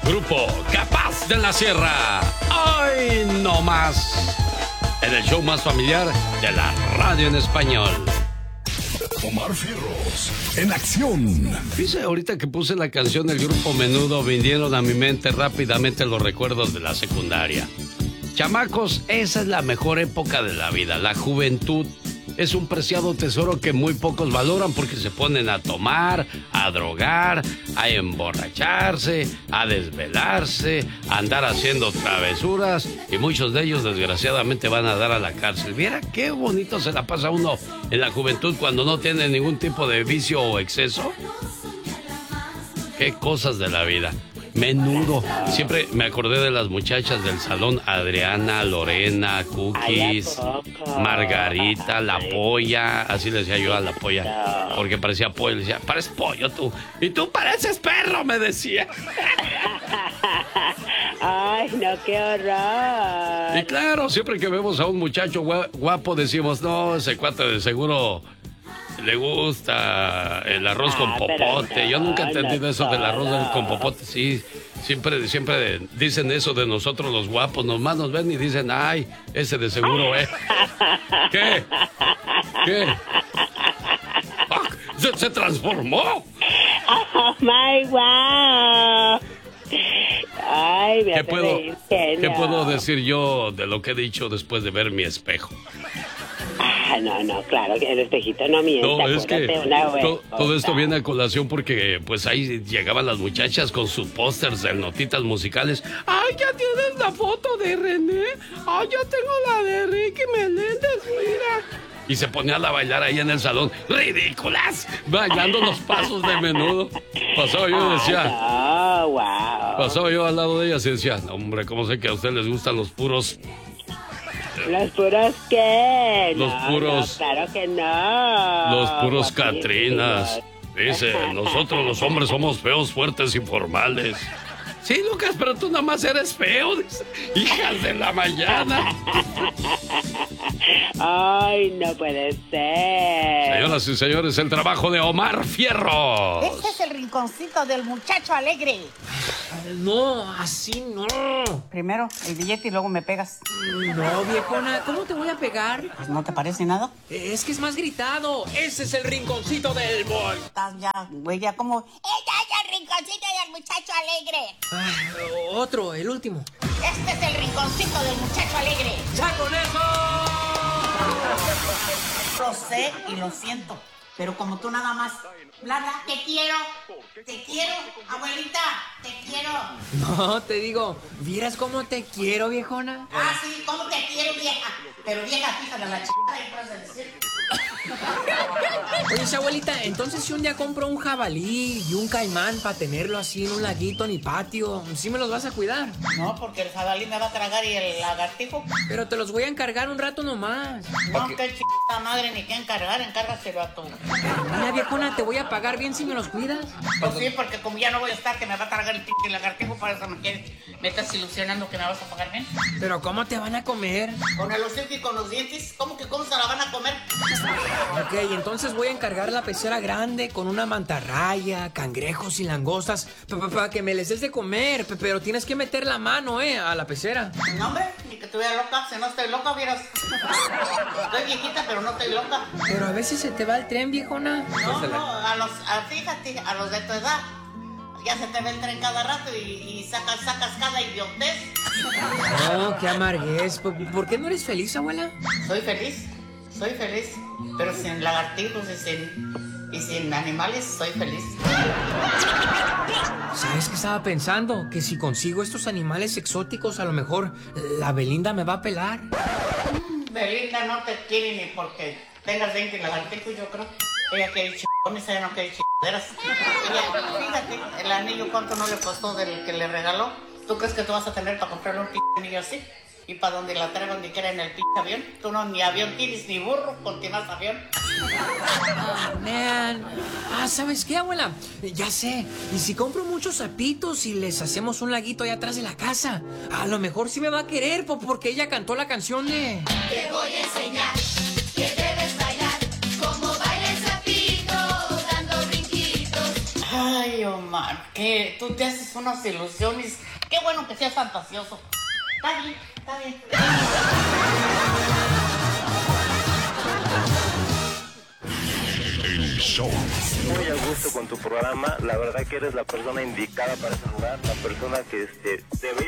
Grupo Capaz de la Sierra. ¡Ay, no más! En el show más familiar de la radio en español. Omar Fierros, en acción. Dice, ahorita que puse la canción del Grupo Menudo, vinieron a mi mente rápidamente los recuerdos de la secundaria. Chamacos, esa es la mejor época de la vida, la juventud. Es un preciado tesoro que muy pocos valoran porque se ponen a tomar, a drogar, a emborracharse, a desvelarse, a andar haciendo travesuras y muchos de ellos desgraciadamente van a dar a la cárcel. Viera qué bonito se la pasa uno en la juventud cuando no tiene ningún tipo de vicio o exceso. Qué cosas de la vida. Menudo. Siempre me acordé de las muchachas del salón, Adriana, Lorena, Cookies, Margarita, la polla, así le decía yo a la polla, porque parecía pollo, le decía, pareces pollo tú, y tú pareces perro, me decía. Ay, no, qué horror. Y claro, siempre que vemos a un muchacho guapo decimos, no, ese cuate de seguro le gusta el arroz con popote. No, yo nunca he entendido eso del arroz con popote. Sí, siempre dicen eso de nosotros los guapos. Nomás nos ven y dicen, ay, ese de seguro es. ¿Qué? ¡Ah! ¡Se transformó! ¡Oh, my wow! Ay, me ¿Qué puedo decir yo de lo que he dicho después de ver mi espejo? No, claro que el espejito no miente. No, es que todo esto viene a colación porque pues ahí llegaban las muchachas con sus pósters de notitas musicales. ¡Ay, ya tienes la foto de René! ¡Ay, yo tengo la de Ricky Meléndez, mira! Y se ponían a bailar ahí en el salón. ¡Ridículas! Bailando los pasos de Menudo. Pasaba yo y decía... wow. Pasaba yo al lado de ellas y decía, hombre, ¿cómo sé que a ustedes les gustan los puros... ¿Los puros qué? Los puros... No, claro que no. Los puros Catrinas. Dice, nosotros los hombres somos feos, fuertes y formales. Sí, Lucas, pero tú nada más eres feo. Dice, hijas de la mañana. Ay, no puede ser. Señoras y señores, el trabajo de Omar Fierros. Este es el rinconcito del muchacho alegre. No, así no. Primero el billete y luego me pegas. No, viejona, ¿cómo te voy a pegar? Pues, ¿no te parece nada? Es que es más gritado. Ese es el rinconcito del boy. Estás ya, güey, ya como... ¡Ella es el rinconcito del muchacho alegre! Otro, el último. Este es el rinconcito del muchacho alegre. ¡Ya con eso! Lo sé y lo siento, pero como tú nada más... Bla, bla, te quiero, abuelita, te quiero. No, te digo, ¿vieras cómo te quiero, viejona? Ah, sí, ¿cómo te quiero, vieja? Pero vieja, fíjate la chingada y puedes decir. Oye, abuelita, entonces si un día compro un jabalí y un caimán para tenerlo así en un laguito en mi patio, ¿sí me los vas a cuidar? No, porque el jabalí me va a tragar y el lagartijo. Pero te los voy a encargar un rato nomás. No, qué chingada madre, ni qué encargar, encárgaselo a tu... Mira, viejona, te voy a pagar bien si me los cuidas. Pues sí, porque como ya no voy a estar, que me va a tragar el pinche lagartijo, para eso me estás ilusionando que me vas a pagar bien. Pero ¿cómo te van a comer? Con el hocico y con los dientes, ¿cómo se la van a comer? Ok, entonces voy a encargar la pecera grande con una mantarraya, cangrejos y langostas para que me les des de comer, pero tienes que meter la mano, a la pecera. No, hombre, ni que estuviera loca, si no estoy loca, vieras. Estoy viejita, pero no estoy loca. Pero a veces se te va el tren, viejona. No, fíjate, a los de tu edad, ya se te ve el tren cada rato y sacas cada idiotez. No, qué amarguez. ¿Por qué no eres feliz, abuela? Soy feliz, pero sin lagartijos y sin animales soy feliz. ¿Sabes qué estaba pensando? Que si consigo estos animales exóticos, a lo mejor la Belinda me va a pelar. Belinda no te quiere ni porque tengas 20 lagartijos, yo creo. Ella quiere chingones, ella no quiere chingaderas. Ella, fíjate, el anillo cuánto no le costó del que le regaló. ¿Tú crees que tú vas a tener para comprarle un anillo así? Y para donde la traigan ni quiera en el avión. Tú no ni avión tienes ni burro, continúas avión. Man. ¿Sabes qué, abuela? Ya sé. ¿Y si compro muchos sapitos y les hacemos un laguito allá atrás de la casa? A lo mejor sí me va a querer, porque ella cantó la canción de... Te voy a enseñar que debes bailar como baila el sapito, dando brinquitos. Ay, Omar, que tú te haces unas ilusiones. Qué bueno que seas fantasioso. Está bien, está bien. El show. Muy a gusto con tu programa. La verdad que eres la persona indicada para saludar, la persona que debería